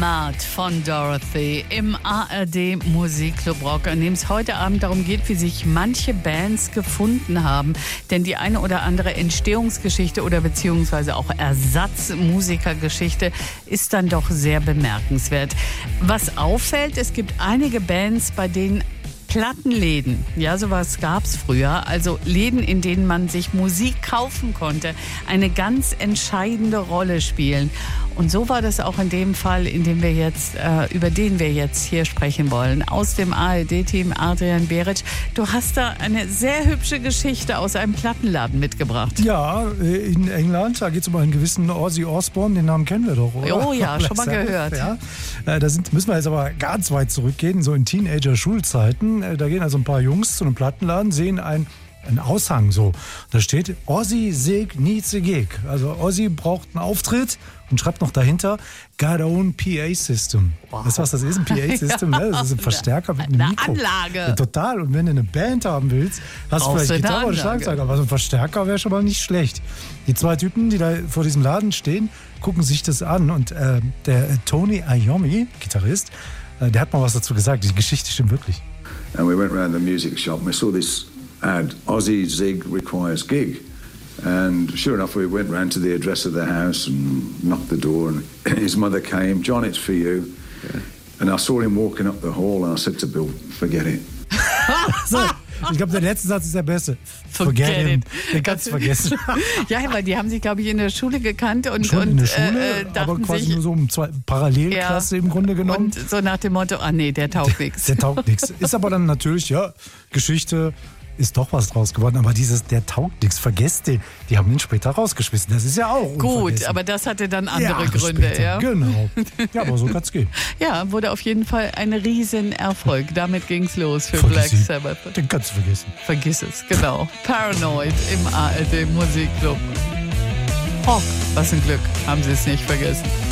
Mad von Dorothy im ARD Musikclub Rock, an dem es heute Abend darum geht, wie sich manche Bands gefunden haben. Denn die eine oder andere Entstehungsgeschichte oder beziehungsweise auch Ersatzmusikergeschichte ist dann doch sehr bemerkenswert. Was auffällt, es gibt einige Bands, bei denen Plattenläden, ja, sowas gab's früher, also Läden, in denen man sich Musik kaufen konnte, eine ganz entscheidende Rolle spielen. Und so war das auch in dem Fall, in dem wir jetzt, über den wir jetzt hier sprechen wollen. Aus dem ARD-Team Adrian Beric. Du hast da eine sehr hübsche Geschichte aus einem Plattenladen mitgebracht. Ja, in England, da geht es um einen gewissen Ozzy Osbourne, den Namen kennen wir doch, oder? Oh ja, schon mal gehört. Ja. Da müssen wir jetzt aber ganz weit zurückgehen, so in Teenager-Schulzeiten. Da gehen also ein paar Jungs zu einem Plattenladen, sehen einen Aushang so. Da steht, Ozzy Sig needs a gig. Also Ozzy braucht einen Auftritt und schreibt noch dahinter, got own PA System. Wow. Weißt du, was das ist? Ein PA System? Ja, das ist ein Verstärker mit einem Mikro. Eine Anlage. Ja, total. Und wenn du eine Band haben willst, hast du vielleicht Gitarre oder Schlagzeug, aber so ein Verstärker wäre schon mal nicht schlecht. Die zwei Typen, die da vor diesem Laden stehen, gucken sich das an. Und der Tony Iommi, Gitarrist, der hat mal was dazu gesagt. Die Geschichte stimmt wirklich. And we went around the music shop and we saw this ad, Ozzy Zig requires gig. And sure enough, we went round to the address of the house and knocked the door, and his mother came, John, it's for you. Yeah. And I saw him walking up the hall and I said to Bill, forget it. So, ich glaube, der letzte Satz ist der beste. Forget it. Den kannst du vergessen. Ja, weil die haben sich, glaube ich, in der Schule gekannt und in der Schule, aber quasi sich, nur so um zwei Parallelklasse im Grunde genommen. Und so nach dem Motto, nee, der taugt nichts. Der taugt nichts. Ist aber dann natürlich, ja, Geschichte, ist doch was draus geworden, aber der taugt nichts, vergesst den. Die haben ihn später rausgeschmissen, das ist ja auch gut, aber das hatte dann andere Gründe. Später, ja? Genau. Ja, aber so kann's gehen. Ja, wurde auf jeden Fall ein Riesenerfolg. Damit ging's los für Vergiss Black ihn. Sabbath. Den kannst du vergessen. Vergiss es, genau. Paranoid im ARD Musikclub. Oh, was ein Glück, haben sie es nicht vergessen.